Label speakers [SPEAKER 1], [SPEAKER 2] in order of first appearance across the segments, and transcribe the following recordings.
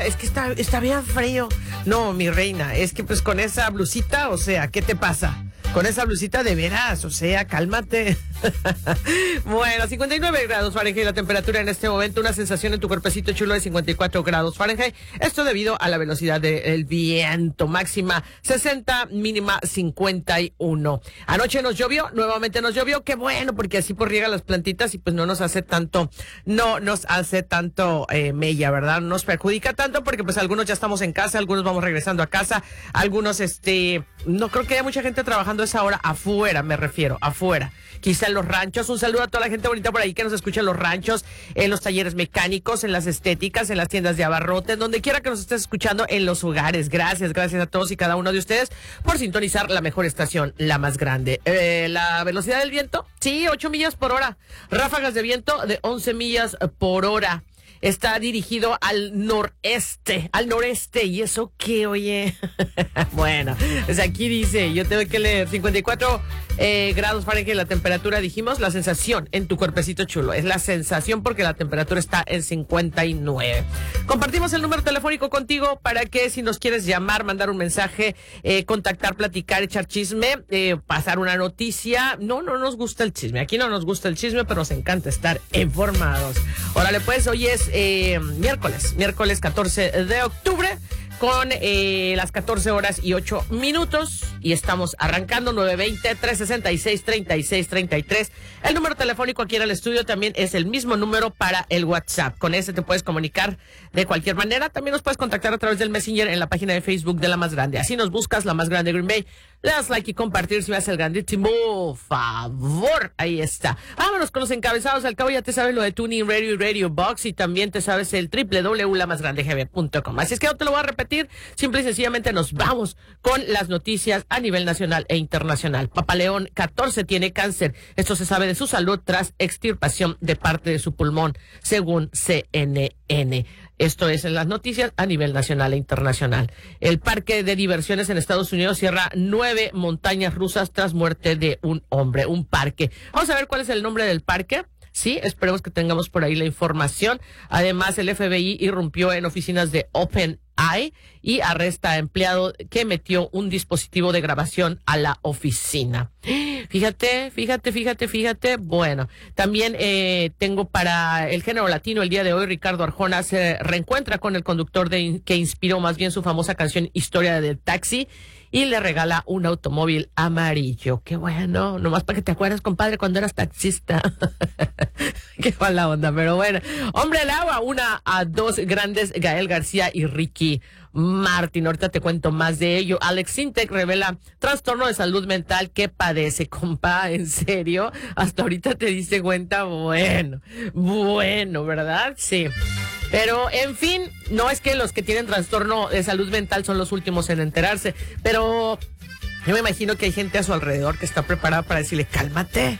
[SPEAKER 1] es que está bien frío. No, mi reina, es que pues con esa blusita, o sea, ¿qué te pasa? Con esa blusita de veras, o sea, cálmate. Bueno, 59 grados Fahrenheit la temperatura en este momento, una sensación en tu cuerpecito chulo de 54 grados Fahrenheit. Esto debido a la velocidad del viento, máxima 60, mínima 51. Anoche nos llovió, nuevamente nos llovió, qué bueno, porque así pues riega las plantitas y pues no nos hace tanto mella, ¿verdad? No nos perjudica tanto porque pues algunos ya estamos en casa, algunos vamos regresando a casa, algunos no creo que haya mucha gente trabajando a esa hora afuera, me refiero, afuera. Quizá en los ranchos. Un saludo a toda la gente bonita por ahí que nos escucha en los ranchos, en los talleres mecánicos, en las estéticas, en las tiendas de abarrotes, donde quiera que nos estés escuchando, en los hogares. Gracias a todos y cada uno de ustedes por sintonizar la mejor estación, la más grande. La velocidad del viento, sí, 8 millas por hora. Ráfagas de viento de 11 millas por hora. Está dirigido al noreste, ¿y eso qué, oye? Bueno, pues aquí dice, yo tengo que leer 54 grados Fahrenheit la temperatura, dijimos, la sensación en tu cuerpecito chulo, es la sensación porque la temperatura está en 59. Compartimos el número telefónico contigo para que si nos quieres llamar, mandar un mensaje, contactar, platicar, echar chisme, pasar una noticia. No nos gusta el chisme, aquí no nos gusta el chisme, pero nos encanta estar informados. Órale pues, hoy es miércoles 14 de octubre con las 14 horas y 8 minutos y estamos arrancando 920-366-3633. El número telefónico aquí en el estudio también es el mismo número para el WhatsApp. Con ese te puedes comunicar de cualquier manera. También nos puedes contactar a través del Messenger en la página de Facebook de La Más Grande. Así nos buscas, La Más Grande Green Bay. Le das like y compartir si me hace el grandísimo favor. Ahí está. Vámonos con los encabezados. Al cabo ya te sabes lo de Tuning Radio y Radio Box y también te sabes el www.lamasgrandegb.com. Así es que no te lo voy a repetir. Simple y sencillamente nos vamos con las noticias a nivel nacional e internacional. Papaleón 14 tiene cáncer. Esto se sabe de su salud tras extirpación de parte de su pulmón, según CNN. Esto es en las noticias a nivel nacional e internacional. El parque de diversiones en Estados Unidos cierra 9 montañas rusas tras muerte de un hombre. Un parque. Vamos a ver cuál es el nombre del parque. Sí, esperemos que tengamos por ahí la información. Además, el FBI irrumpió en oficinas de OpenAI y arresta a empleado que metió un dispositivo de grabación a la oficina. Fíjate. Bueno, también tengo para el género latino el día de hoy, Ricardo Arjona se reencuentra con el conductor que inspiró más bien su famosa canción Historia del Taxi y le regala un automóvil amarillo. Qué bueno, nomás para que te acuerdes, compadre, cuando eras taxista. Qué mala onda, pero bueno. Hombre al agua, 1 a 2 grandes, Gael García y Ricky Martin. Ahorita te cuento más de ello. Alex Sintek revela trastorno de salud mental que padece. Compa, ¿en serio? Hasta ahorita te diste cuenta. Bueno, ¿verdad? Sí. Pero, en fin, no es que los que tienen trastorno de salud mental son los últimos en enterarse, pero yo me imagino que hay gente a su alrededor que está preparada para decirle, cálmate.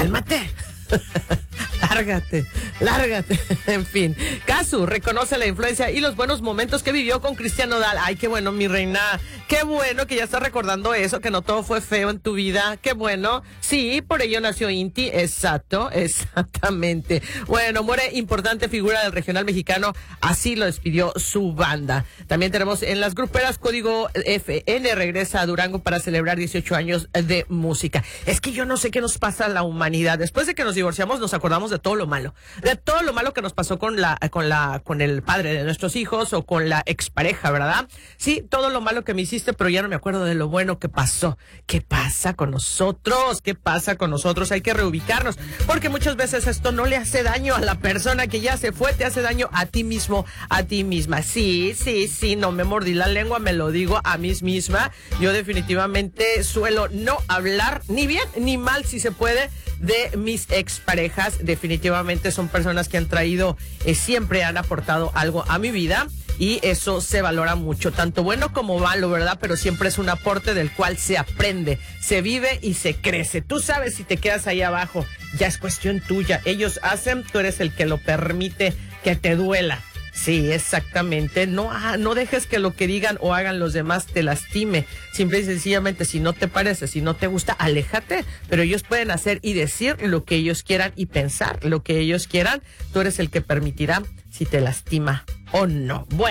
[SPEAKER 1] Lárgate. En fin, Casu reconoce la influencia y los buenos momentos que vivió con Cristian Nodal. Ay, qué bueno, mi reina. Qué bueno que ya estás recordando eso, que no todo fue feo en tu vida. Qué bueno. Sí, por ello nació Inti. Exactamente. Bueno, muere importante figura del regional mexicano. Así lo despidió su banda. También tenemos en las gruperas Código FN regresa a Durango para celebrar 18 años de música. Es que yo no sé qué nos pasa a la humanidad. Después de que nos divorciamos, nos acordamos de todo lo malo que nos pasó con el padre de nuestros hijos o con la expareja, ¿verdad? Sí, todo lo malo que me hiciste, pero ya no me acuerdo de lo bueno que pasó. ¿Qué pasa con nosotros? Hay que reubicarnos, porque muchas veces esto no le hace daño a la persona que ya se fue, te hace daño a ti mismo, a ti misma. Sí, no me mordí la lengua, me lo digo a mí misma. Yo definitivamente suelo no hablar ni bien ni mal, si se puede, de mis exparejas. Definitivamente son personas que han traído, siempre han aportado algo a mi vida y eso se valora mucho, tanto bueno como malo, ¿verdad? Pero siempre es un aporte del cual se aprende, se vive y se crece. Tú sabes si te quedas ahí abajo, ya es cuestión tuya. Ellos hacen, tú eres el que lo permite que te duela. Sí, exactamente. No dejes que lo que digan o hagan los demás te lastime. Simple y sencillamente, si no te parece, si no te gusta, aléjate. Pero ellos pueden hacer y decir lo que ellos quieran y pensar lo que ellos quieran. Tú eres el que permitirá si te lastima o no. Bueno.